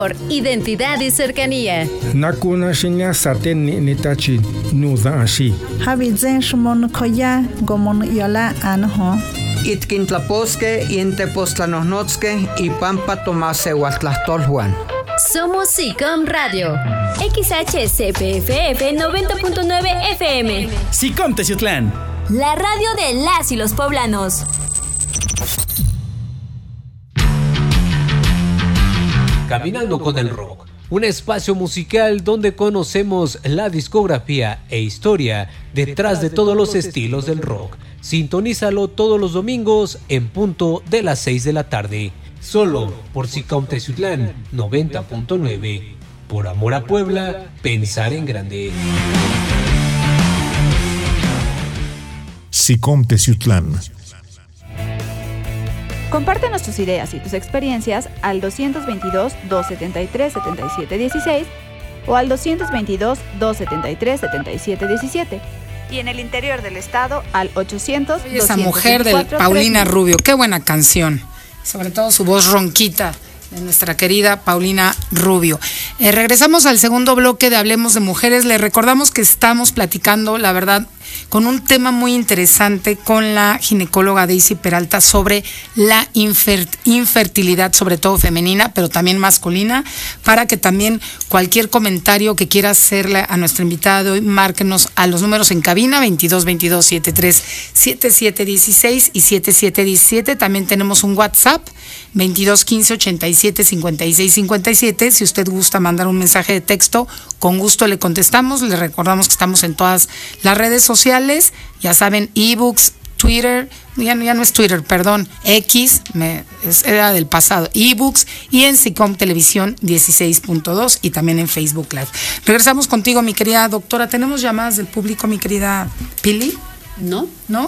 Por identidad y cercanía. Nakuna shinya saten ni tachi nuda ashi. Habizen shumon koya gomon yola anho. Itkintlaposque y Tepoztlanohnotske y Pampa Tomasehuatlastolhuan. Somos SICOM Radio. XHCPFF 90.9 FM. SICOM Teciutlán. La radio de las y los poblanos. Caminando con el Rock, un espacio musical donde conocemos la discografía e historia detrás de todos los estilos del rock. Sintonízalo todos los domingos en punto de las 6 de la tarde, solo por SICOM Teciutlán 90.9. Por amor a Puebla, pensar en grande. SICOM Teciutlán. Compártenos tus ideas y tus experiencias al 222-273-7716 o al 222-273-7717. Y en el interior del estado al 800. Esa mujer de Paulina Rubio, qué buena canción. Sobre todo su voz ronquita de nuestra querida Paulina Rubio. Regresamos al segundo bloque de Hablemos de Mujeres. Les recordamos que estamos platicando, la verdad, con un tema muy interesante con la ginecóloga Daisy Peralta sobre la infertilidad, sobre todo femenina, pero también masculina, para que también cualquier comentario que quiera hacerle a nuestro invitado, márquenos a los números en cabina 2222-73-7716 y 7717. También tenemos un WhatsApp 2215-875657. Si usted gusta mandar un mensaje de texto, con gusto le contestamos. Le recordamos que estamos en todas las redes sociales, ya saben, ebooks, Twitter, ya no es Twitter, perdón, era del pasado, ebooks, y en SICOM Televisión 16.2 y también en Facebook Live. Regresamos contigo, mi querida doctora. ¿Tenemos llamadas del público, mi querida Pili? ¿No?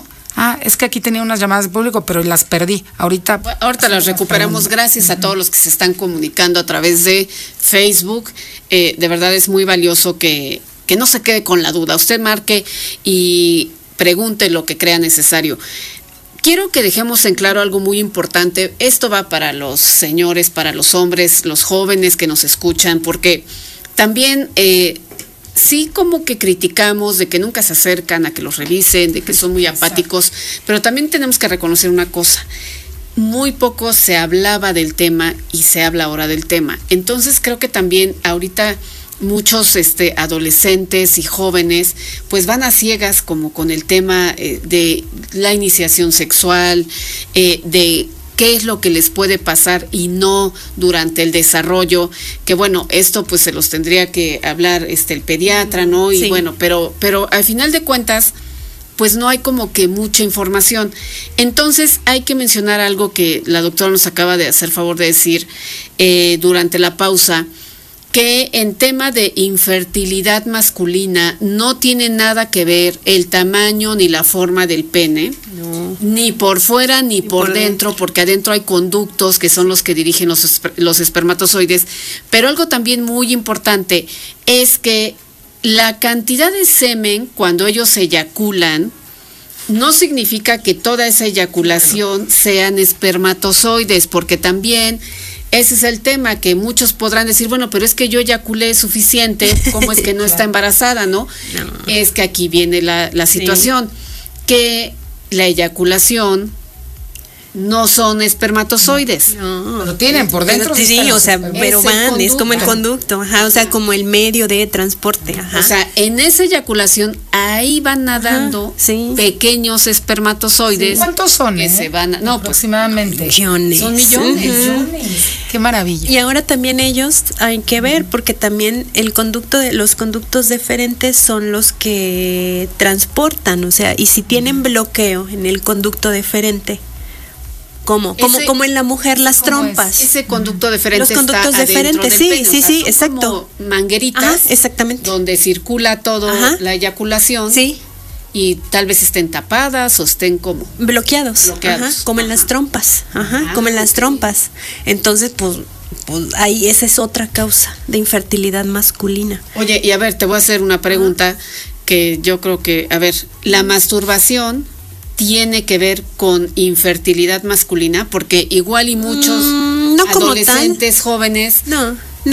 Es que aquí tenía unas llamadas del público, pero las perdí. Ahorita las recuperamos. Gracias a todos los que se están comunicando a través de Facebook. De verdad es muy valioso que no se quede con la duda. Usted marque y pregunte lo que crea necesario. Quiero que dejemos en claro algo muy importante. Esto va para los señores, para los hombres, los jóvenes que nos escuchan, porque también sí como que criticamos de que nunca se acercan a que los revisen, de que son muy apáticos, pero también tenemos que reconocer una cosa. Muy poco se hablaba del tema y se habla ahora del tema. Entonces creo que también ahorita muchos adolescentes y jóvenes pues van a ciegas como con el tema de la iniciación sexual, de qué es lo que les puede pasar y no durante el desarrollo, que bueno, esto pues se los tendría que hablar el pediatra, ¿no? Y sí. Bueno, pero al final de cuentas pues no hay como que mucha información. Entonces hay que mencionar algo que la doctora nos acaba de hacer favor de decir durante la pausa, que en tema de infertilidad masculina no tiene nada que ver el tamaño ni la forma del pene, no. Ni por fuera ni por dentro, porque adentro hay conductos que son los que dirigen los espermatozoides, pero algo también muy importante es que la cantidad de semen cuando ellos eyaculan no significa que toda esa eyaculación sean espermatozoides, porque también ese es el tema, que muchos podrán decir, bueno, pero es que yo eyaculé suficiente, ¿cómo es que no está embarazada, no? Es que aquí viene la situación, que la eyaculación no son espermatozoides. No, lo tienen por dentro. Sí, o sea, pero van, es como el conducto, o sea, como el medio de transporte. O sea, en esa eyaculación, ahí van nadando pequeños espermatozoides. ¿Cuántos son? Que se van aproximadamente. Millones. Son millones. Qué maravilla. Y ahora también ellos hay que ver, porque también los conductos deferentes son los que transportan, o sea, y si tienen bloqueo en el conducto deferente, como en la mujer las trompas. Ese conducto deferente. Los conductos deferentes, sí, pene, sí, exacto. Como mangueritas, exactamente, donde circula todo la eyaculación. Sí. Y tal vez estén tapadas o estén como bloqueados. Como en las trompas. Como en las trompas. Entonces, pues ahí esa es otra causa de infertilidad masculina. Oye, y a ver, te voy a hacer una pregunta que yo creo que, a ver, la masturbación tiene que ver con infertilidad masculina, porque igual y muchos adolescentes jóvenes